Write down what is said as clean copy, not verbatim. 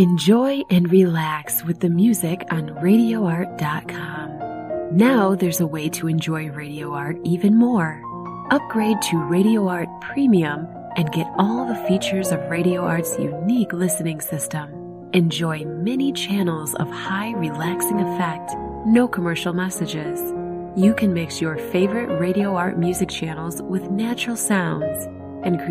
Enjoy and relax with the music on RadioArt.com. Now there's a way to enjoy Radio Art even more. Upgrade to Radio Art Premium and get all the features of Radio Art's unique listening system. Enjoy many channels of high relaxing effect, no commercial messages. You can mix your favorite Radio Art music channels with natural sounds and